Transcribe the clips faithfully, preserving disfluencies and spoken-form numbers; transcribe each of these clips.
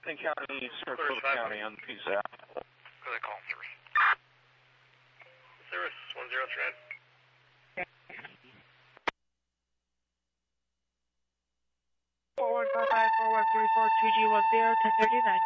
King County, Sarasota County on the P S A P. Go ahead, call three. Service one zero three. four one four five four one three four two G one zero ten thirty nine.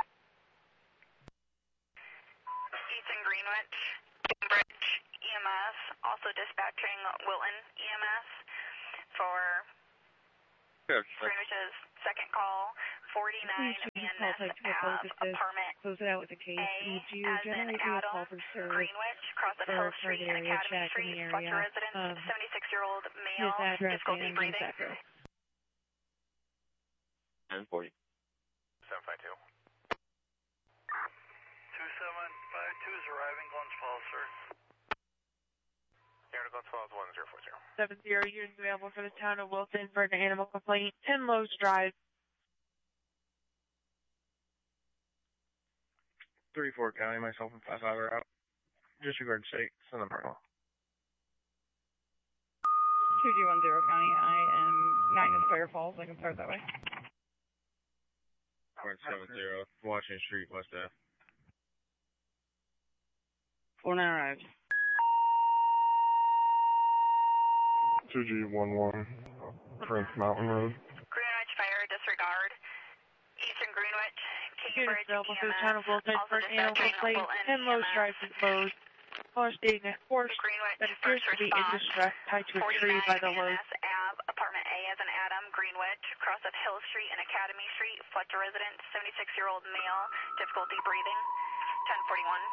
Easton Greenwich, Cambridge E M S, also dispatching Wilton E M S for Greenwich's second call, forty-nine B N S Ave, apartment Close it out with a case. Would you as in generate me a call Adam, for service Greenwich, cross of for Hill a Street and area Academy check in Street, the Fletcher area? residence, Um, seventy-six-year-old his male, address difficulty and breathing. Zachary. ten forty. seven five two. two seven five two is arriving, Glens Falls, sir. Here to Glens Falls, one zero four zero. seven zero units available for the town of Wilton for an animal complaint. ten Lowe's Drive. three four County, myself and five five are out. Disregard state, send them right. two G one zero County, I am nine in Fire Falls, I can start that way. seven zero, Washington Street, West Ave. four nine arrived. two G one one, Prince Mountain Road. Greenwich Fire, disregard. Eastern Greenwich, Units Cambridge, available for the E M S, town of Wilton also for an animal dispatching complaint. Wilton ten Lowe's E M S. Drive is Lowe's. Caller stating a horse Greenwich, that appears first to be in response, distress tied to a tree by the forty-nine B N Lowe's. S Ave, apartment A as in Adam, Greenwich, cross of Hill Street and Academy Street, Fletcher residence, seventy-six-year-old male, difficulty breathing, ten forty-one.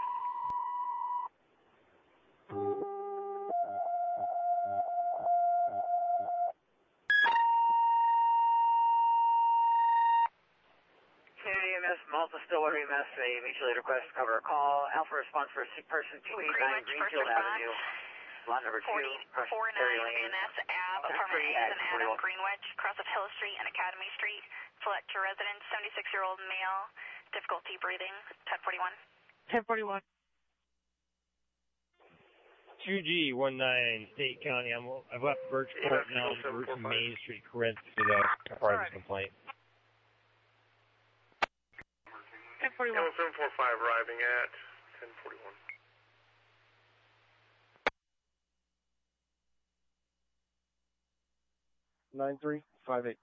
Community E M S, Malta Stillwater E M S, a mutual aid request to cover a call. Alpha response for a sick person, two eighty-nine Greenfield Avenue. Lot number two, across Perry B Lane. N S Ave, apartment A as in Adam, Greenwich, cross of Hill Street and Academy Street, Fletcher residence, seventy-six-year-old male, difficulty breathing, ten forty-one. ten forty-one. two G one nine, State County. I'm, I've left Birchport now on route to Main Street, Corinth, to the part of this complaint. ten forty-one. seven four five arriving at ten forty-one. nine three five eight.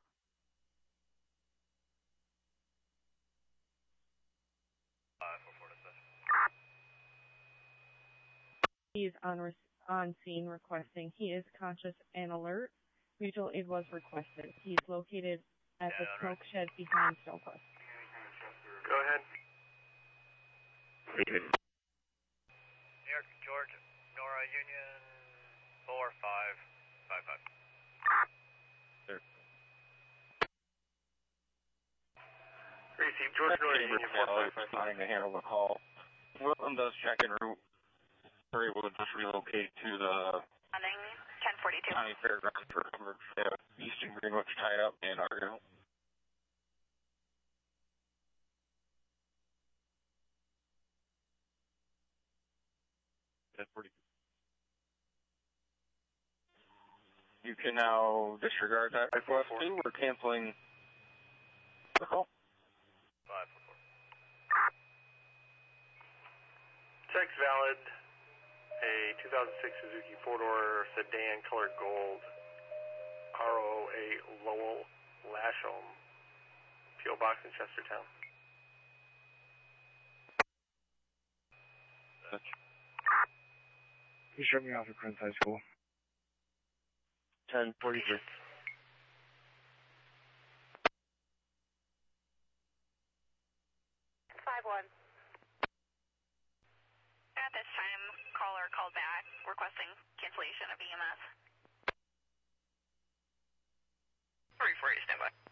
He is on, res on scene requesting. He is conscious and alert. Mutual aid was requested. He is located at the smoke shed behind Stonecrest. Go ahead. New York, Georgia, Nora Union, four five five five. Receive Georgia, Nora Union, four five five. Trying to handle the call. Wilton does check en route. They're able to just relocate to the ten forty-two. county fairgrounds for coverage. They have Eastern Greenwich tied up and Argo. ten forty-two. You can now disregard that request too. We're canceling the call. five four four. Check's valid. A two thousand six Suzuki four-door sedan, colored gold. R O A Lowell Lashom. P O Box in Chestertown. You shut me off at Prince High School. ten forty-three. five one. At this time, caller called back requesting cancellation of E M S. three forty, standby.